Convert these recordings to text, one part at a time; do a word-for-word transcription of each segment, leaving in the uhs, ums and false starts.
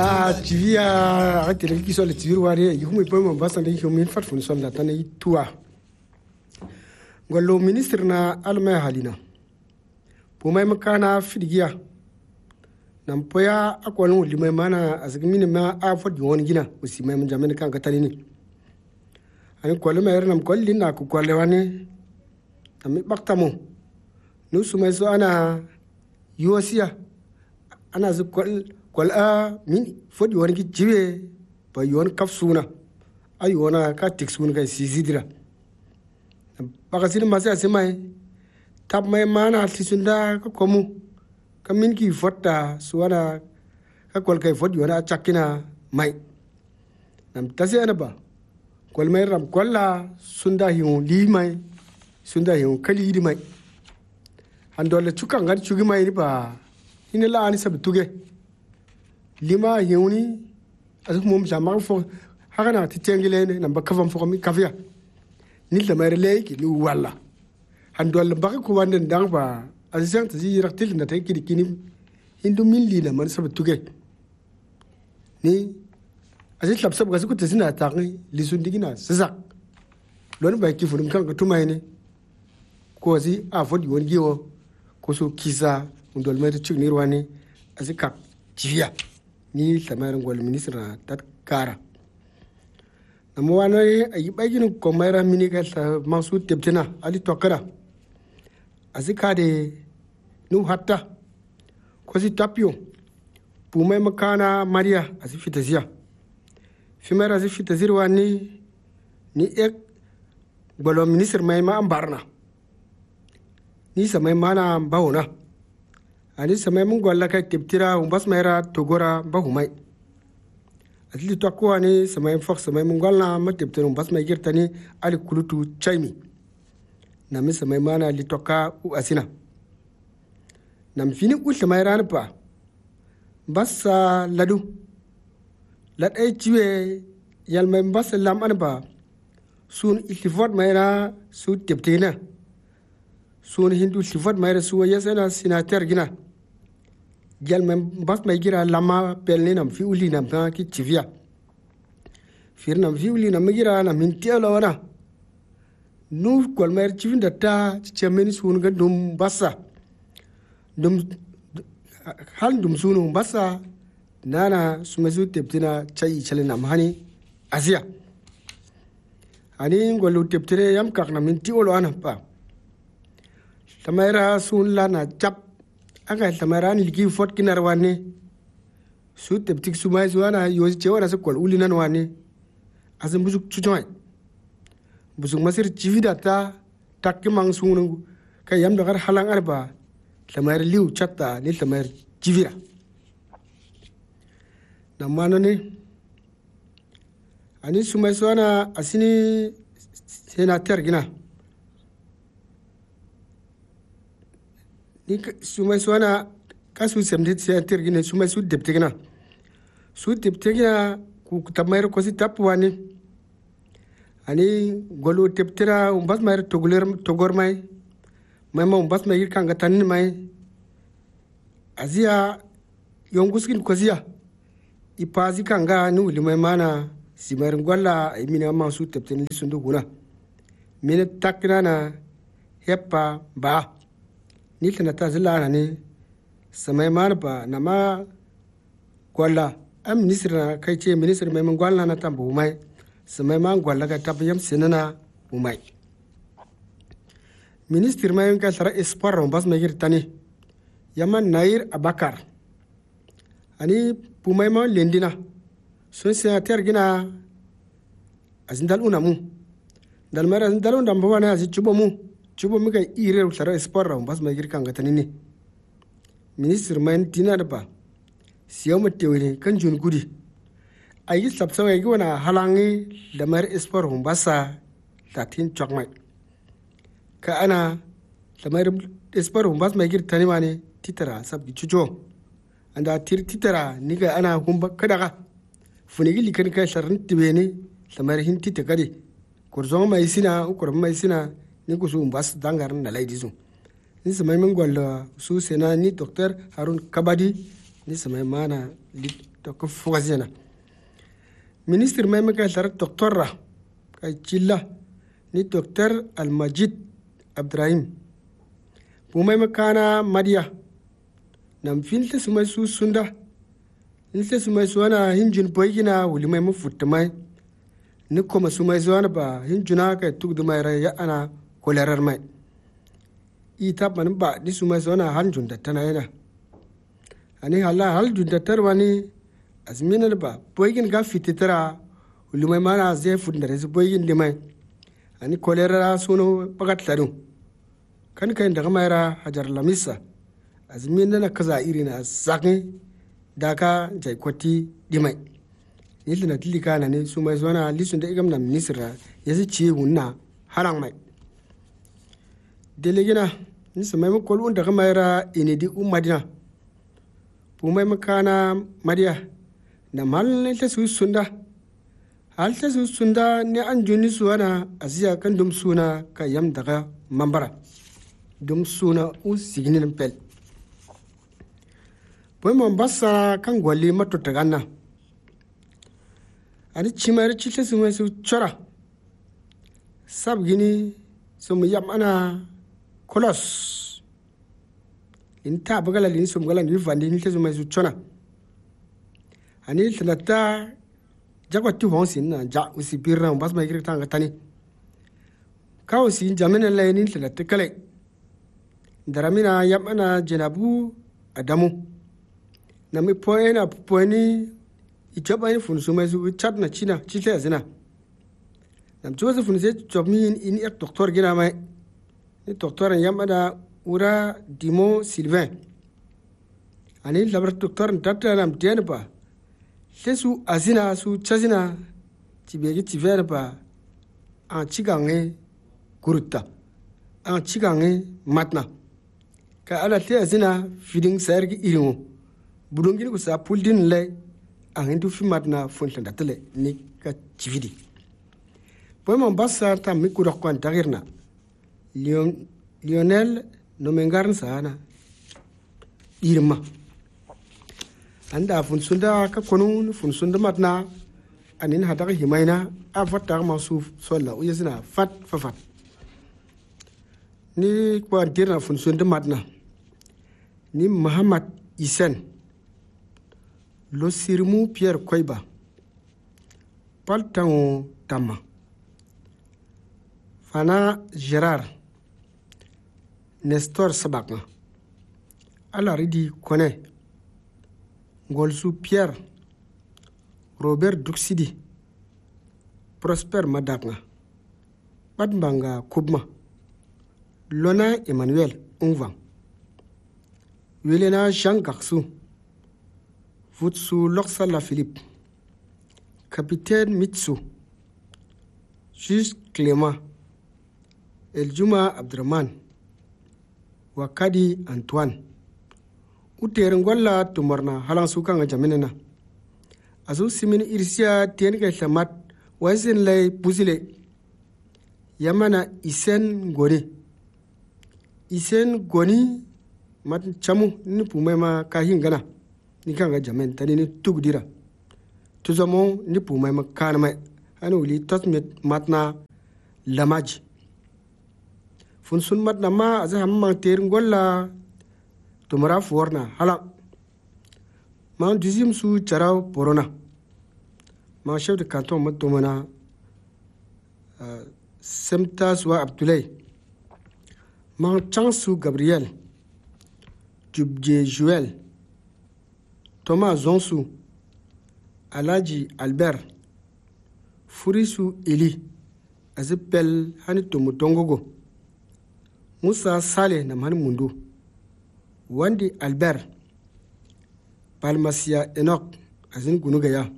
a tivia a tele ki so le tivir wari yumu po mo basande yumin fat fun so la tane tua gollo ministre na alma halina po mai makana fidigia nam poya akwani wuli mai mana azgmini ma a fodi won gina usi mai jamin kan katani ni ani kwale mai nam kwalli na ku kwale wani ami baktamo nu su mai so ana yosiya ana zu kwal kwal a min fodi won gi jibe ba yon kafsuna ayona ka tiksun ga sizidira bakasin ma sai mai tab mai mana tisunda ko komu kamin ki fotta suwana ka kwal kai fodi wona chakina mai nam tasi ana ba kwal mai ram kwalla sunda hiun li mai sunda hiun kali di mai andole chukan gar chugi mai ni ba ina la ani sab tuge lima hiuni azu mum jama fo hagana ti tengile ne nam ba kafam fo mi kafia ni la mai le ki ni walla andole ba ko wande ndang ba azan tazi raktil na tay kidi kini hindu min li la man sab tuge ni azit lab sab gasu ko tazina taqi li sundigina sazak lon ba ki funum kan ko tumay ne ko si a fodi won giwo ko so kisa ndol mai tu ni rwani azika jiya ni tamar ngol ministre na tat kara namo wana ayi bagin ko mayra mini ka masu tebtina ali tokara azika de nu hatta ko si tapio pumai makana maria azifitazia fimera azifitazir wani ni ek bolo ministre mai ma ambarna ni samai mana bauna ani samai mun golla ka tebtira umbas maira togora bahumai atli to ko ani samai fox samai mun golla ma tebtira umbas mai girtani ali kulutu chaimi nami samai mana li toka u asina nam fini ulta mai ran pa bassa ladu ladai ciwe yal mai bassa lam an ba sun iltifot mai ra su tebtina sun hindu iltifot mai ra su yasana sinater gina jal mai bas mai gira lama pelni nam fi uli nam ta ki civia fir nam fi uli nam gira nam hintiala wana nu kol mai civinda ta chemeni sun ga dum bassa dum hal dum sunu basa nana sumazu teptina chai chalena mahani asia ani ngolu teptire yam kakna minti olo ana pa tamaira sun lana chap aga tamaira ni ligi fot kinar wani su teptik sumai zuana yozi chewana se kol ulinan wani azam buzuk chuchoi buzuk masir chivida ta takimang sunu kay yam dagar halang arba tamair liu chatta ni tamair jivira namano ni ani sumai suana asini senator gina ni sumai suana kasu semdit senator gina sumai su deputy gina su deputy gina ku tamair ko si tapwani ani golu teptira umbas mair toguler togor mai mai ma umbas mai kanga tanin mai azia yonguskin kozia ipazi kanga nu limai mana simar gwalla imina ma su teptin lisundu guna mina takna na heppa ba ni tana ta zilana ne samai mana ba na ma gwalla am ministre na kai ce ministre mai mun gwalla na tambu mai samai ma gwalla ka tabiyam sinana umai ministre mai ka sara espoir bas mai girtani yaman nair abakar ani pumai ma lendina son senator gina azindal unamu dal mara azindal undam bawana azi chubo mu chubo mi kai ire sara espoir bas mai girkan gatani ni ministre mai tina da ba siyo mutewini kan jun gudi ayi sabsawa yi wana halangi da mar espoir basa tatin chokmai ka ana lamar espoir bas mai girtani mane titara sabbi chucho anda tir titara niga ana humba kadaga funigi likan ka sharn tibeni lamar hin tita kadi kurzo mai sina ukur mai sina ni kusu bas dangar na laidizu ni samai min gwalla su sena ni docteur harun kabadi ni samai mana to ko fogazena ministre mai ka lar docteur ra ka chilla ni docteur Al-Majid Abdrahim pumai makana madia nam filte sumai su sunda filte sumai suana hinjun boygina wuli mai mufutta mai ni koma sumai suana ba hinjuna ka tugdu mai ra ya ana kolerar mai ita ban ba di sumai suana hanjun da tana yana ani hala hal jun da tarwani azmina ba boygin ga fititara wuli mai mana zai fudda resu boygin limai ani kolera suno pagat ladun kan kai daga mayra hajar lamisa azmin na kaza irina sakin daka jai kwati dimai yilda na tilika na ne su mai zuwa lisun da igam na ministra yasi ci hunna harang mai delegina ni su mai makol un daga mayra inedi umadina pu mai makana mariya na mal ne ta su sunda hal ta su sunda ne an juni suwana aziya kan dum suna ka yam daga mambara dum suna u siginin pel poi Mombasa kan gwali mato tagana ani chimari chile sume su chora sab gini sum yam ana kolos in ta bagala lin sum galan wi vandi ni sume su chona ani tlata jagwati honsin na ja usi birna bas mai kirta ngatani kawo si jamena layni tlata kale daramina yam ana jenabu adamu na mi poe na poeni ichaba ni funsu mai su chat na china chile azina nam chuwa funse chobmi in er docteur gina mai ni docteur yamada ura Dimo Sylvain ani labar docteur tata nam tiene ba lesu azina su chazina tibegi tivere ba an chigange kurutta an chigange matna ka ala te azina feeding sergi iringo budongini ko sa puldin le a hindu fi matna fonta datale ni ka chividi po Mombasa ta mi ku dokon tagirna Lion Lionel nomengarn sana irma anda fun sunda ka konu fun sunda matna anin hada himaina a fatta masu solla u yasina fat fafat ni ko dirna fun sunda matna ni Muhammad Isen lo sirmu Pierre Koiba paltango tama Fana Gérard Nestor Sabakna Alaridi Kone Ngolsu Pierre Robert Duxidi Prosper Madakna Badmbanga Kubma Lona Emmanuel Ungvang Wilena Jean Garçou Futsu Loksala Philippe Capitaine Mitsu Juge Clément Eljuma Abdraman Wakadi Antoine Uterin gwalla tumarna halan sukan ga jaminana azu simin irsiya tiyan ga shamat wasin lay pusile yamana Isen Goni Isen Goni mat chamu ni pumema ka hingana ni kan ga jamin tani ni tugdira tuzamo ni pumema kan mai anu li tasmit matna lamaji funsun matna ma azu hamma terin gwalla tumara forna hala ma deuxième sous charao porona ma chef de canton matomana euh, semta soa Abdoulaye ma chansu Gabriel Jubje Joël Thomas Zonsu Alaji Albert Furisu Eli azipel hani tumutongogo Musa Saleh na mani mundu Wandi Albert Palmasia Enoch azin gunugaya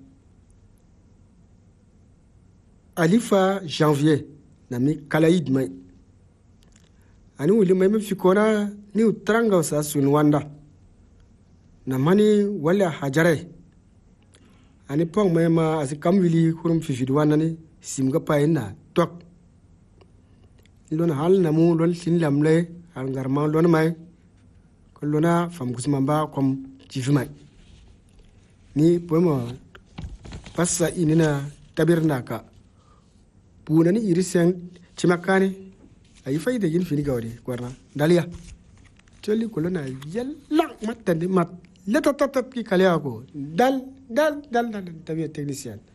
Alifa Janvier na mi Kalaid mai ani wuli mai fikona ni utranga sa sunwanda na mani wala hajare ani pong mai ma asikam wili kurum fifidwana ni simga paina tok lon hal namu lon sin lamle al ngarma lon mai lona fam kusmamba kom jifimai ni poema passa inina tabirnaka puna ni irisen chimakani ay fayda yin fini gawdi kwarna dalia tolli kolona yalla matande mat leta tatap ki kaliako dal dal dal dal tabiya technicien